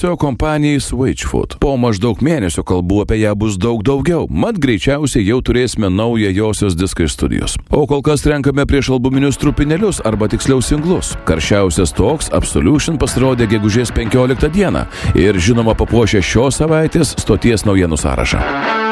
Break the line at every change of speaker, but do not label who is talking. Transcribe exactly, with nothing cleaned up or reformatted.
kompanijai Switchfoot. Po maždaug mėnesio kalbų apie ją bus daug daugiau, mat greičiausiai jau turėsime naują josios diską iš studijos. O kol kas renkame prieš albuminius trupinėlius, arba tiksliau singlus. Karščiausias toks Absolution pasirodė gegužės penkioliktą dieną ir žinoma papuošė šios savaitės stoties naujienų sąrašą.